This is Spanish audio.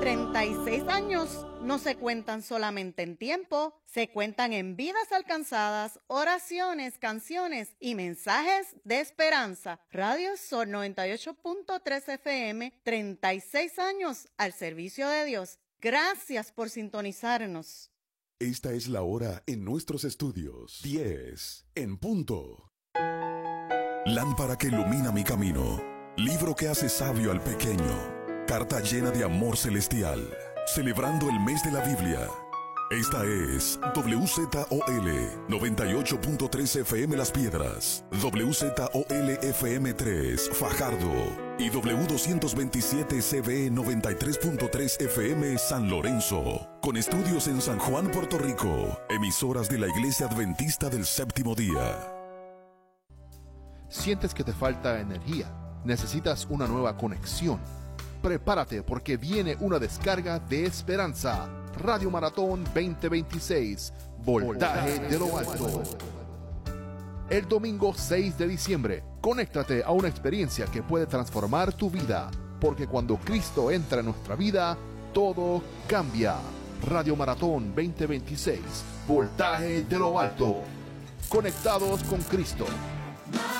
36 años no se cuentan solamente en tiempo, se cuentan en vidas alcanzadas, oraciones, canciones y mensajes de esperanza. Radio Sol 98.3 FM, 36 años al servicio de Dios. Gracias por sintonizarnos. Esta es la hora en nuestros estudios. 10 en punto. Lámpara que ilumina mi camino. Libro que hace sabio al pequeño. Carta llena de amor celestial. Celebrando el mes de la Biblia. Esta es WZOL 98.3 FM Las Piedras, WZOL FM 3 Fajardo y W227 CB 93.3 FM San Lorenzo. Con estudios en San Juan, Puerto Rico. Emisoras de la Iglesia Adventista del Séptimo Día. ¿Sientes que te falta energía? ¿Necesitas una nueva conexión? Prepárate porque viene una descarga de esperanza. Radio Maratón 2026, Voltaje de lo Alto. El domingo 6 de diciembre, conéctate a una experiencia que puede transformar tu vida, porque cuando Cristo entra en nuestra vida, todo cambia. Radio Maratón 2026, Voltaje de lo Alto. Conectados con Cristo.